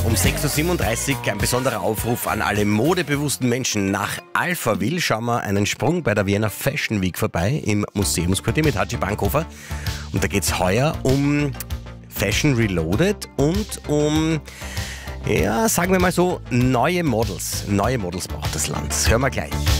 Um 6.37 Uhr ein besonderer Aufruf an alle modebewussten Menschen. Nach Alphaville schauen wir einen Sprung bei der Vienna Fashion Week vorbei im Museumsquartier mit Haji Bankhofer. Und da geht es heuer um Fashion Reloaded und um, ja, sagen wir mal so, neue Models. Neue Models braucht das Land. Hören wir gleich.